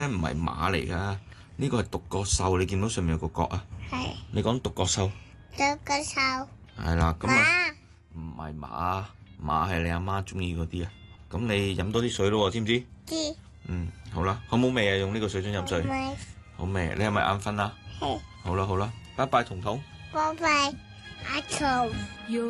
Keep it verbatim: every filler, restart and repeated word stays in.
唔係馬嚟噶，呢個係獨角獸，你見到上面有個角啊？ 係。 你講獨角獸？ 獨角獸。 係啦，咁啊， 馬。 唔係馬，馬係你阿媽中意嗰啲啊。咁你飲多啲水咯，知唔知？ 知。 嗯，好啦，好冇味啊？用呢個水樽飲水。 味。 好味，你係咪眼瞓啊？ 係。 好啦好啦，拜拜彤彤。 拜拜，阿蟲。